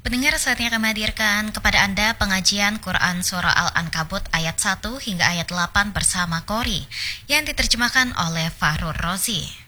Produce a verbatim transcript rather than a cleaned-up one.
Pendengar, saatnya kami hadirkan kepada Anda pengajian Quran Surah Al-Ankabut ayat satu hingga ayat delapan bersama Qori yang diterjemahkan oleh Fahrur Rozi.